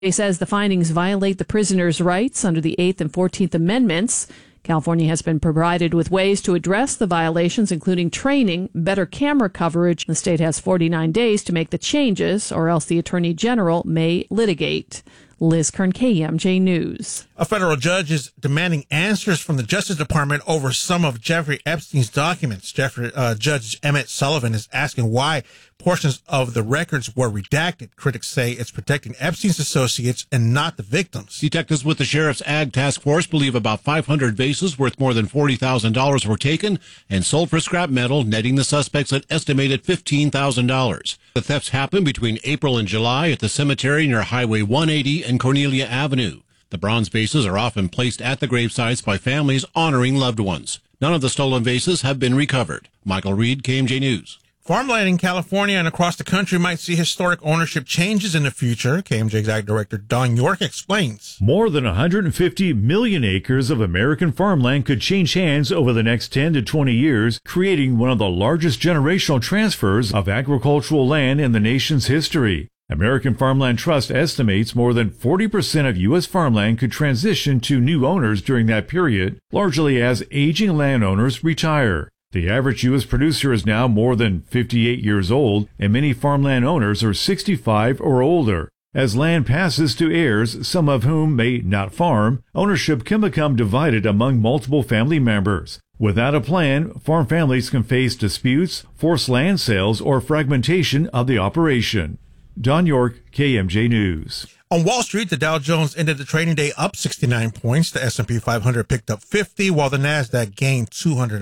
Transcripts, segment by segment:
He says the findings violate the prisoner's rights under the 8th and 14th Amendments. California has been provided with ways to address the violations, including training, better camera coverage. The state has 49 days to make the changes, or else the Attorney General may litigate. Liz Kern, KMJ News. A federal judge is demanding answers from the Justice Department over some of Jeffrey Epstein's documents. Judge Emmett Sullivan is asking why portions of the records were redacted. Critics say it's protecting Epstein's associates and not the victims. Detectives with the Sheriff's Ag Task Force believe about 500 vases worth more than $40,000 were taken and sold for scrap metal, netting the suspects an estimated $15,000. The thefts happened between April and July at the cemetery near Highway 180 and Cornelia Avenue. The bronze vases are often placed at the gravesites by families honoring loved ones. None of the stolen vases have been recovered. Michael Reed, KMJ News. Farmland in California and across the country might see historic ownership changes in the future. KMJ's Ag Director Don York explains. More than 150 million acres of American farmland could change hands over the next 10 to 20 years, creating one of the largest generational transfers of agricultural land in the nation's history. American Farmland Trust estimates more than 40% of U.S. farmland could transition to new owners during that period, largely as aging landowners retire. The average U.S. producer is now more than 58 years old, and many farmland owners are 65 or older. As land passes to heirs, some of whom may not farm, ownership can become divided among multiple family members. Without a plan, farm families can face disputes, forced land sales, or fragmentation of the operation. Don York, KMJ News. On Wall Street, the Dow Jones ended the trading day up 69 points. The S&P 500 picked up 50, while the Nasdaq gained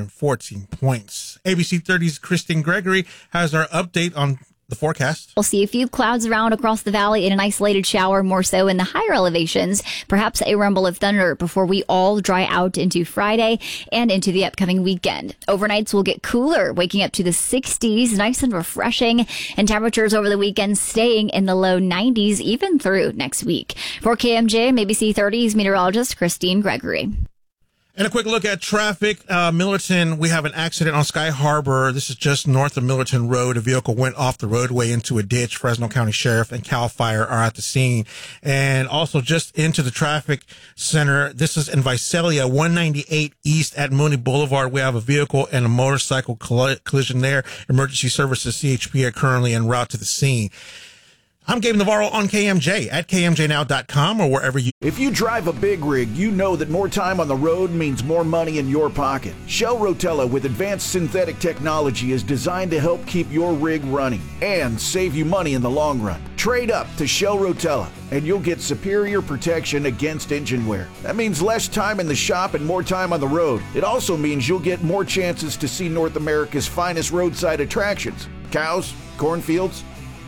214 points. ABC 30's Christine Gregory has our update on the forecast. We'll see a few clouds around across the valley and an isolated shower, more so in the higher elevations. Perhaps a rumble of thunder before we all dry out into Friday and into the upcoming weekend. Overnights will get cooler, waking up to the 60s, nice and refreshing, and temperatures over the weekend staying in the low 90s even through next week. For KMJ, ABC 30's meteorologist Christine Gregory. And a quick look at traffic. Millerton, we have an accident on Sky Harbor. This is just north of Millerton Road. A vehicle went off the roadway into a ditch. Fresno County Sheriff and CAL FIRE are at the scene. And also just into the traffic center, this is in Visalia, 198 East at Mooney Boulevard. We have a vehicle and a motorcycle collision there. Emergency services CHP are currently en route to the scene. I'm Gabe Navarro on KMJ at KMJNow.com or wherever you... If you drive a big rig, you know that more time on the road means more money in your pocket. Shell Rotella with advanced synthetic technology is designed to help keep your rig running and save you money in the long run. Trade up to Shell Rotella and you'll get superior protection against engine wear. That means less time in the shop and more time on the road. It also means you'll get more chances to see North America's finest roadside attractions. Cows, cornfields,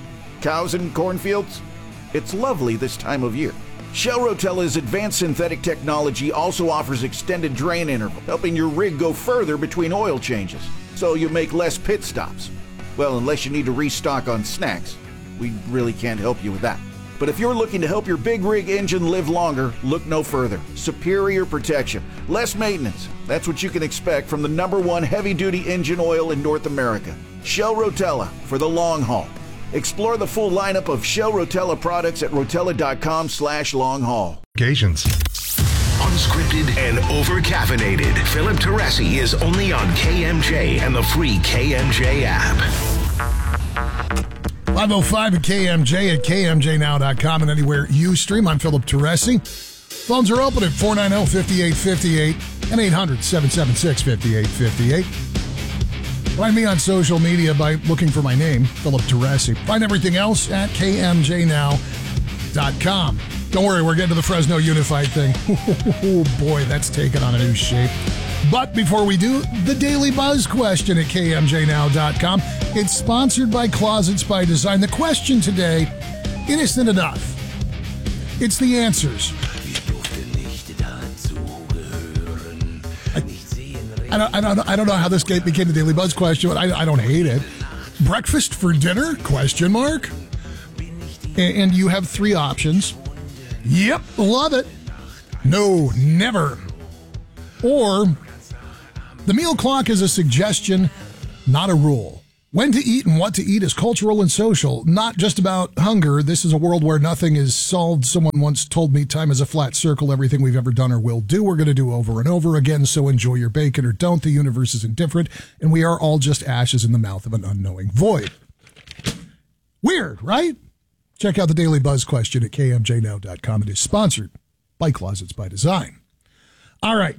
cows and cornfields. It's lovely this time of year. Shell Rotella's advanced synthetic technology also offers extended drain interval, helping your rig go further between oil changes, so you make less pit stops. Well, unless you need to restock on snacks. We really can't help you with that. But if you're looking to help your big rig engine live longer, look no further. Superior protection, less maintenance. That's what you can expect from the #1 heavy-duty engine oil in North America. Shell Rotella for the long haul. Explore the full lineup of Shell Rotella products at rotella.com/long-haul. Occasions. Unscripted and over-caffeinated. Philip Teresi is only on KMJ and the free KMJ app. 505 at KMJ at KMJNow.com and anywhere you stream. I'm Philip Teresi. Phones are open at 490-5858 and 800-776-5858. Find me on social media by looking for my name, Philip Teresi. Find everything else at KMJNow.com. Don't worry, we're getting to the Fresno Unified thing. Oh boy, that's taken on a new shape. But before we do, the Daily Buzz question at KMJNow.com. It's sponsored by Closets by Design. The question today, innocent enough. It's the answers. I don't know how this became the Daily Buzz question, but I don't hate it. Breakfast for dinner? Question mark. And you have 3 options. Yep, love it. No, never. Or the meal clock is a suggestion, not a rule. When to eat and what to eat is cultural and social, not just about hunger. This is a world where nothing is solved. Someone once told me time is a flat circle. Everything we've ever done or will do, we're going to do over and over again. So enjoy your bacon or don't. The universe is indifferent, and we are all just ashes in the mouth of an unknowing void. Weird, right? Check out the Daily Buzz question at kmjnow.com. It is sponsored by Closets by Design. All right.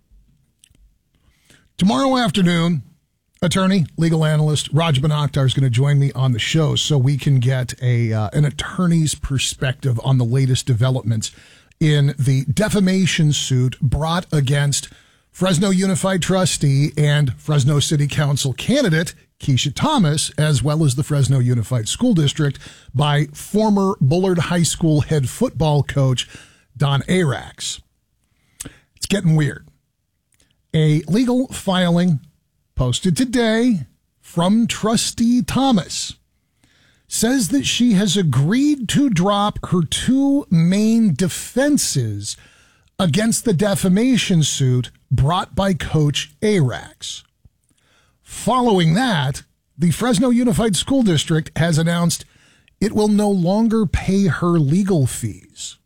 Tomorrow afternoon, attorney, legal analyst Raj Banaktar is going to join me on the show so we can get an attorney's perspective on the latest developments in the defamation suit brought against Fresno Unified trustee and Fresno City Council candidate Keisha Thomas, as well as the Fresno Unified School District, by former Bullard High School head football coach Don Arax. It's getting weird. A legal filing posted today from trustee Thomas says that she has agreed to drop her two main defenses against the defamation suit brought by Coach Arax. Following that, the Fresno Unified School District has announced it will no longer pay her legal fees.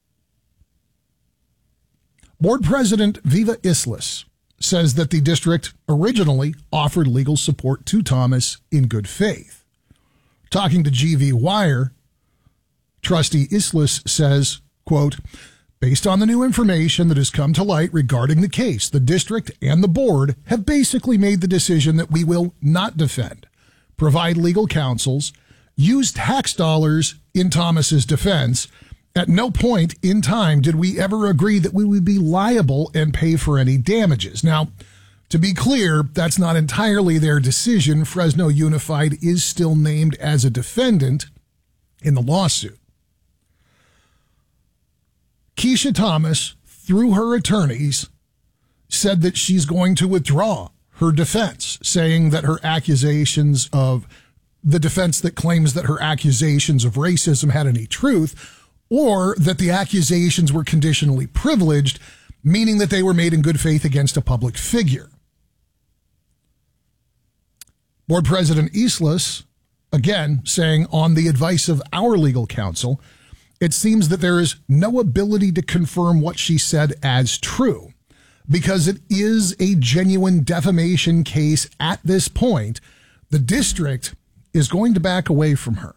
Board President Viva Islas says that the district originally offered legal support to Thomas in good faith. Talking to GV Wire, Trustee Islas says, quote, based on the new information that has come to light regarding the case, the district and the board have basically made the decision that we will not defend, provide legal counsels, use tax dollars in Thomas's defense. At no point in time did we ever agree that we would be liable and pay for any damages. Now, to be clear, that's not entirely their decision. Fresno Unified is still named as a defendant in the lawsuit. Keisha Thomas, through her attorneys, said that she's going to withdraw her defense, saying that her accusations of the defense that claims that her accusations of racism had any truth, or that the accusations were conditionally privileged, meaning that they were made in good faith against a public figure. Board President Islas, again, saying on the advice of our legal counsel, it seems that there is no ability to confirm what she said as true because it is a genuine defamation case at this point. The district is going to back away from her.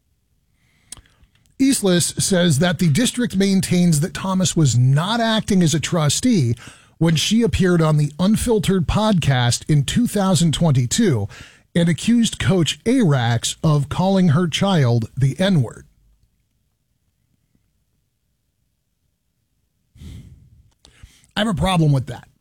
Islas says that the district maintains that Thomas was not acting as a trustee when she appeared on the Unfiltered podcast in 2022 and accused Coach Arax of calling her child the N-word. I have a problem with that.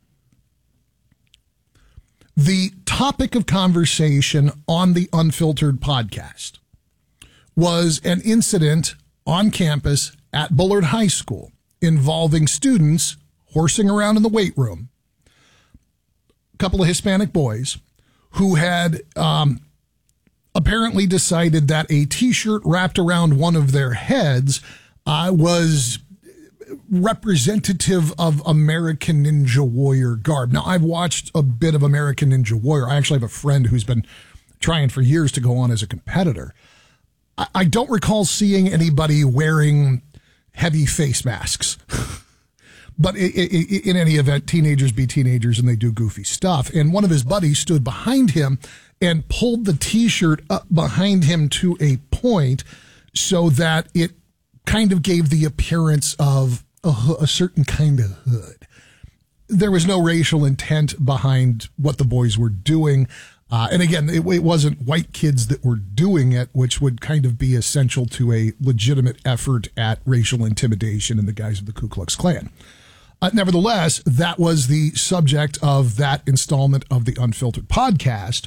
The topic of conversation on the Unfiltered podcast was an incident on campus at Bullard High School involving students horsing around in the weight room, a couple of Hispanic boys who had apparently decided that a T-shirt wrapped around one of their heads was representative of American Ninja Warrior garb. Now, I've watched a bit of American Ninja Warrior. I actually have a friend who's been trying for years to go on as a competitor. I don't recall seeing anybody wearing heavy face masks. But in any event, teenagers be teenagers and they do goofy stuff. And one of his buddies stood behind him and pulled the T-shirt up behind him to a point so that it kind of gave the appearance of a certain kind of hood. There was no racial intent behind what the boys were doing. And again, it wasn't white kids that were doing it, which would kind of be essential to a legitimate effort at racial intimidation in the guise of the Ku Klux Klan. Nevertheless, that was the subject of that installment of the Unfiltered podcast,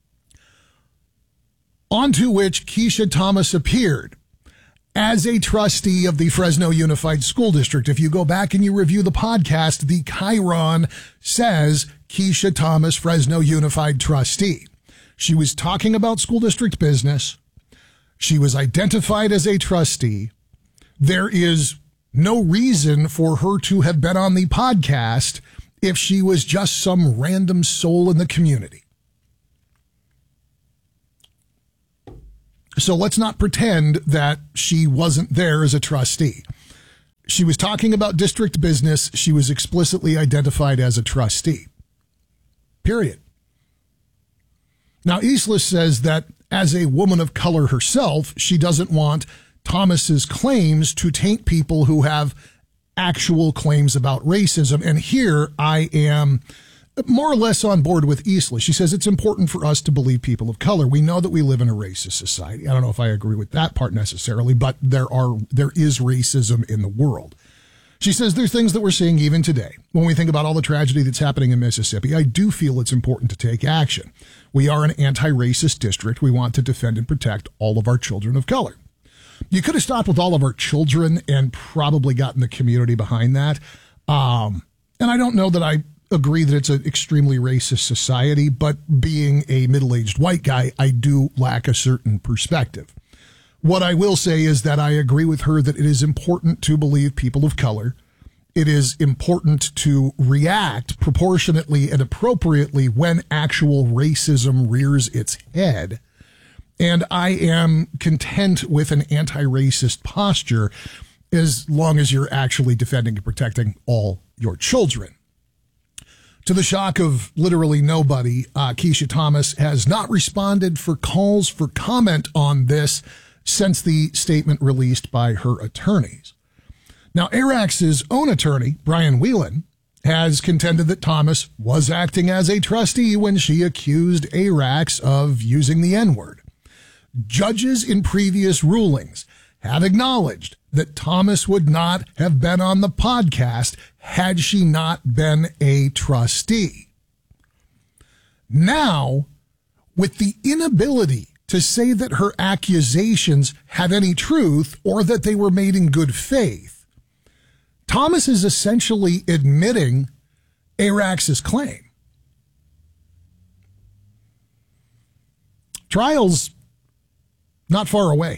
onto which Keisha Thomas appeared as a trustee of the Fresno Unified School District. If you go back and you review the podcast, the Chiron says Keisha Thomas, Fresno Unified trustee. She was talking about school district business. She was identified as a trustee. There is no reason for her to have been on the podcast if she was just some random soul in the community. So let's not pretend that she wasn't there as a trustee. She was talking about district business. She was explicitly identified as a trustee. Period. Now, Eastlis says that as a woman of color herself, she doesn't want Thomas's claims to taint people who have actual claims about racism. And here I am more or less on board with Eastlis. She says it's important for us to believe people of color. We know that we live in a racist society. I don't know if I agree with that part necessarily, but there is racism in the world. She says there's things that we're seeing even today. When we think about all the tragedy that's happening in Mississippi, I do feel it's important to take action. We are an anti-racist district. We want to defend and protect all of our children of color. You could have stopped with all of our children and probably gotten the community behind that. And I don't know that I agree that it's an extremely racist society, but being a middle-aged white guy, I do lack a certain perspective. What I will say is that I agree with her that it is important to believe people of color. It is important to react proportionately and appropriately when actual racism rears its head. And I am content with an anti-racist posture as long as you're actually defending and protecting all your children. To the shock of literally nobody, Keisha Thomas has not responded for calls for comment on this since the statement released by her attorneys. Now, ARAX's own attorney, Brian Whelan, has contended that Thomas was acting as a trustee when she accused ARAX of using the N-word. Judges in previous rulings have acknowledged that Thomas would not have been on the podcast had she not been a trustee. Now, with the inability to say that her accusations had any truth or that they were made in good faith, Thomas is essentially admitting ARAX's claim. Trial's not far away.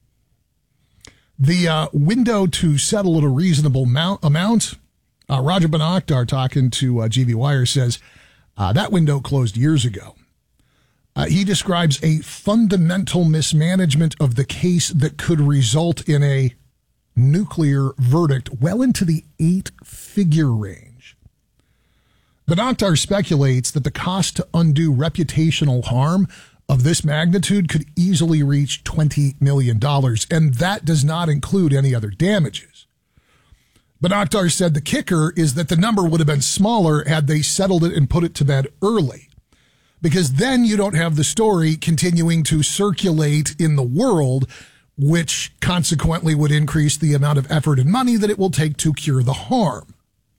The window to settle at a reasonable amount, Roger Ben-Akhtar, talking to GV Wire, says that window closed years ago. He describes a fundamental mismanagement of the case that could result in a nuclear verdict well into the 8-figure range. Ben-Akhtar speculates that the cost to undo reputational harm of this magnitude could easily reach $20 million, and that does not include any other damages. Ben-Akhtar said the kicker is that the number would have been smaller had they settled it and put it to bed early, because then you don't have the story continuing to circulate in the world, which consequently would increase the amount of effort and money that it will take to cure the harm.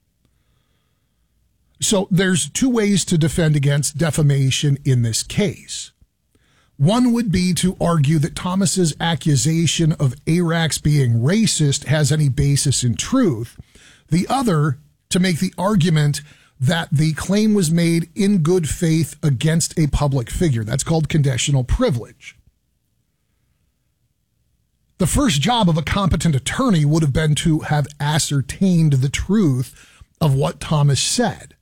So there's two ways to defend against defamation in this case. One would be to argue that Thomas's accusation of ARAX being racist has any basis in truth. The other, to make the argument that the claim was made in good faith against a public figure. That's called conditional privilege. The first job of a competent attorney would have been to have ascertained the truth of what Thomas said.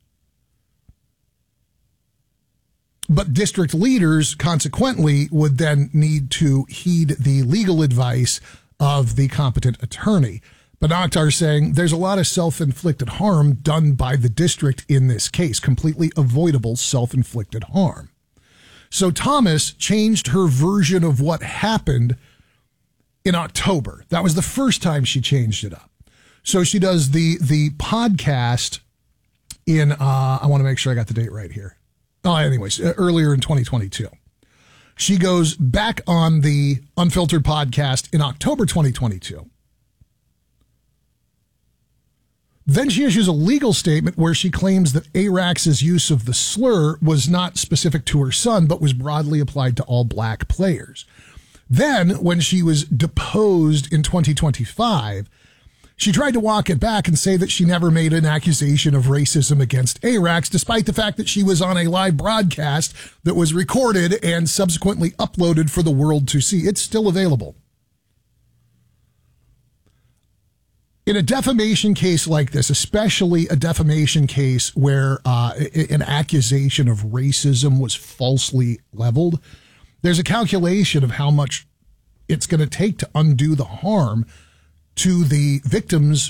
But district leaders, consequently, would then need to heed the legal advice of the competent attorney. Ben-Akhtar saying there's a lot of self-inflicted harm done by the district in this case, completely avoidable self-inflicted harm. So Thomas changed her version of what happened in October. That was the first time she changed it up. So she does the podcast in, I want to make sure I got the date right here. Earlier in 2022. She goes back on the Unfiltered podcast in October 2022. Then she issues a legal statement where she claims that ARAX's use of the slur was not specific to her son, but was broadly applied to all black players. Then, when she was deposed in 2025, she tried to walk it back and say that she never made an accusation of racism against ARAX, despite the fact that she was on a live broadcast that was recorded and subsequently uploaded for the world to see. It's still available. In a defamation case like this, especially a defamation case where an accusation of racism was falsely leveled, there's a calculation of how much it's going to take to undo the harm to the victims